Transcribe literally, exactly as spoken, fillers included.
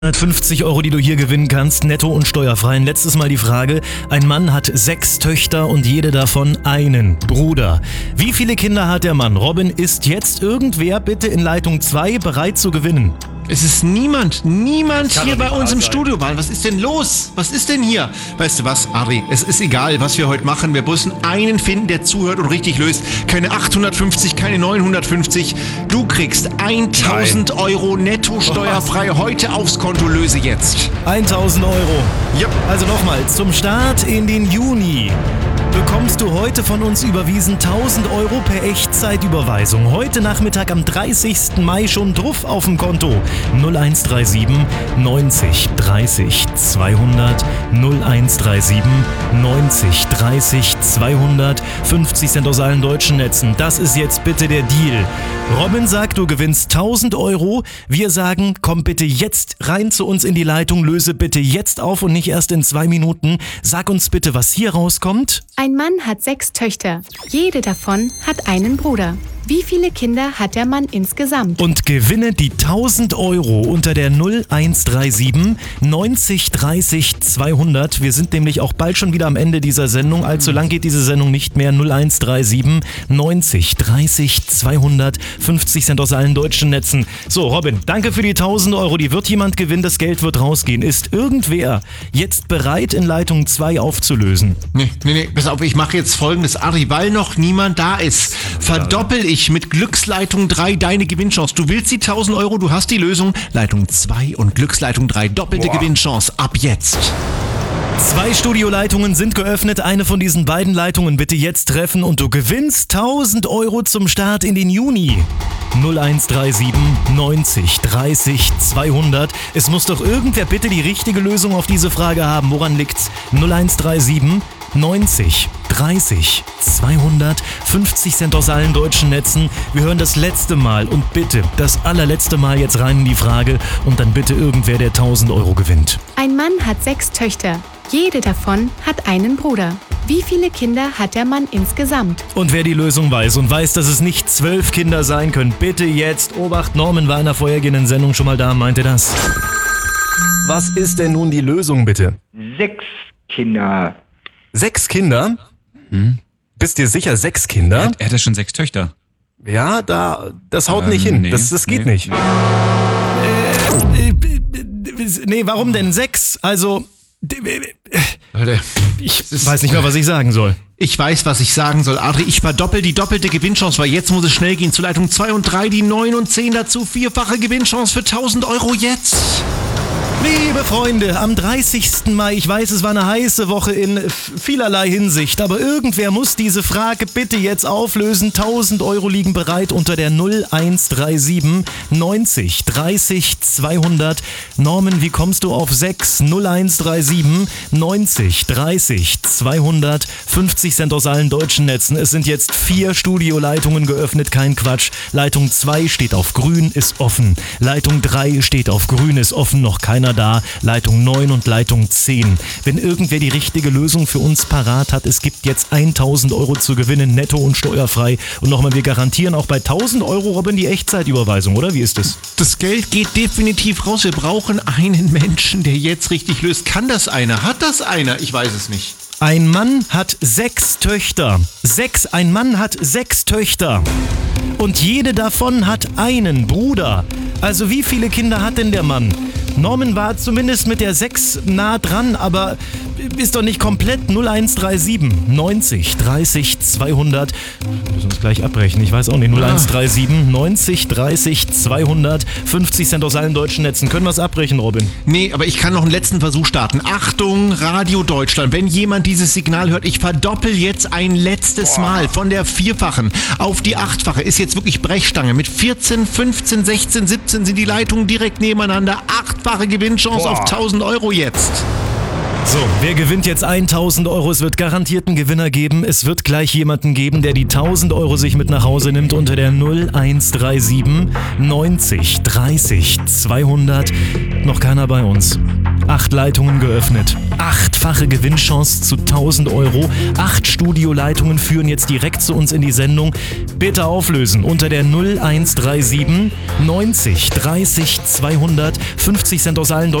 hundertfünfzig Euro, die du hier gewinnen kannst, netto und steuerfrei. Letztes Mal die Frage, ein Mann hat sechs Töchter und jede davon einen Bruder. Wie viele Kinder hat der Mann? Robin, ist jetzt irgendwer bitte in Leitung zwei bereit zu gewinnen? Es ist niemand, niemand hier bei uns im Studio. Was ist denn los? Was ist denn hier? Weißt du was, Ari, es ist egal, was wir heute machen. Wir müssen einen finden, der zuhört und richtig löst. Keine achthundertfünfzig, keine neunhundertfünfzig. Du kriegst tausend Euro netto steuerfrei heute aufs Konto. Löse jetzt. tausend Euro. Ja. Also nochmal, zum Start in den Juni bekommst du heute von uns überwiesen tausend Euro per Echtzeitüberweisung. Heute Nachmittag am dreißigsten Mai schon drauf auf dem Konto. null eins drei sieben neunzig dreißig zweihundert null eins drei sieben neunzig dreißig zweihundert fünfzig Cent aus allen deutschen Netzen. Das ist jetzt bitte der Deal. Robin sagt, du gewinnst tausend Euro. Wir sagen, komm bitte jetzt rein zu uns in die Leitung, löse bitte jetzt auf und nicht erst in zwei Minuten. Sag uns bitte, was hier rauskommt. Ein Mann hat sechs Töchter. Jede davon hat einen Bruder. Wie viele Kinder hat der Mann insgesamt? Und gewinne die tausend Euro unter der null eins drei sieben neunzig dreißig zweihundert. Wir sind nämlich auch bald schon wieder am Ende dieser Sendung. Allzu lang geht diese Sendung nicht mehr. null eins drei sieben neunzig dreißig zweihundert fünfzig Cent aus allen deutschen Netzen. So, Robin, danke für die tausend Euro. Die wird jemand gewinnen, das Geld wird rausgehen. Ist irgendwer jetzt bereit, in Leitung zwei aufzulösen? Nee, nee, nee, pass auf, ich mache jetzt Folgendes, Ari, weil noch niemand da ist. Verdoppel ich mit Glücksleitung drei deine Gewinnchance. Du willst die tausend Euro, du hast die Lösung. Leitung zwei und Glücksleitung drei, doppelte Boah. Gewinnchance. Ab jetzt. Zwei Studioleitungen sind geöffnet. Eine von diesen beiden Leitungen bitte jetzt treffen und du gewinnst tausend Euro zum Start in den Juni. null eins drei sieben neunzig dreißig zweihundert. Es muss doch irgendwer bitte die richtige Lösung auf diese Frage haben. Woran liegt's? null eins drei sieben neunzig dreißig zweihundert fünfzig Cent aus allen deutschen Netzen. Wir hören das letzte Mal und bitte das allerletzte Mal jetzt rein in die Frage und dann bitte irgendwer, der tausend Euro gewinnt. Ein Mann hat sechs Töchter. Jede davon hat einen Bruder. Wie viele Kinder hat der Mann insgesamt? Und wer die Lösung weiß und weiß, dass es nicht zwölf Kinder sein können, bitte jetzt, Obacht, Norman war in der vorhergehenden Sendung schon mal da, meinte das. Was ist denn nun die Lösung, bitte? Sechs Kinder. Sechs Kinder? Hm. Bist dir sicher, sechs Kinder? Er hat, er hat ja schon sechs Töchter. Ja, da, das haut ähm, nicht hin. Nee, das, das geht nee. nicht. Äh, äh, nee, warum denn sechs? Also, Leute, ich weiß nicht mehr, was ich sagen soll. Ich weiß, was ich sagen soll, Adri. Ich verdoppel die doppelte Gewinnchance, weil jetzt muss es schnell gehen. Zu Leitung zwei und drei, die neun und zehn dazu. Vierfache Gewinnchance für tausend Euro jetzt. Liebe Freunde, am dreißigsten Mai, ich weiß, es war eine heiße Woche in vielerlei Hinsicht, aber irgendwer muss diese Frage bitte jetzt auflösen. tausend Euro liegen bereit unter der null eins drei sieben neunzig dreißig zweihundert. Norman, wie kommst du auf sechs? null eins drei sieben neunzig dreißig zweihundert fünfzig Cent aus allen deutschen Netzen. Es sind jetzt vier Studioleitungen geöffnet, kein Quatsch. Leitung zwei steht auf grün, ist offen. Leitung drei steht auf grün, ist offen, noch keiner da. Leitung neun und Leitung zehn. Wenn irgendwer die richtige Lösung für uns parat hat, es gibt jetzt tausend Euro zu gewinnen, netto und steuerfrei. Und nochmal, wir garantieren auch bei tausend Euro, Robin, die Echtzeitüberweisung, oder? Wie ist es? Das Geld geht definitiv raus. Wir brauchen einen Menschen, der jetzt richtig löst. Kann das einer? Hat das einer? Ich weiß es nicht. Ein Mann hat sechs Töchter. Sechs, ein Mann hat sechs Töchter. Und jede davon hat einen Bruder. Also wie viele Kinder hat denn der Mann? Norman war zumindest mit der sechs nah dran, aber ist doch nicht komplett. null eins drei sieben neunzig dreißig zweihundert. Wir müssen uns gleich abbrechen, ich weiß auch nicht. null eins drei sieben neunzig dreißig zweihundert fünfzig Cent aus allen deutschen Netzen. Können wir es abbrechen, Robin? Nee, aber ich kann noch einen letzten Versuch starten. Achtung, Radio Deutschland, wenn jemand dieses Signal hört, ich verdoppel jetzt ein letztes Boah. Mal von der vierfachen auf die achtfache. Ist jetzt wirklich Brechstange. Mit vierzehn, fünfzehn, sechzehn, siebzehn sind die Leitungen direkt nebeneinander. Achtfache Gewinnchance Boah. Auf tausend Euro jetzt. So, wer gewinnt jetzt tausend Euro? Es wird garantiert einen Gewinner geben. Es wird gleich jemanden geben, der die tausend Euro sich mit nach Hause nimmt unter der null eins drei sieben neunzig dreißig zweihundert. Noch keiner bei uns. Acht Leitungen geöffnet. achtfache Gewinnchance zu tausend Euro. Acht Studioleitungen führen jetzt direkt zu uns in die Sendung. Bitte auflösen unter der null eins drei sieben neunzig dreißig zweihundert. fünfzig Cent aus allen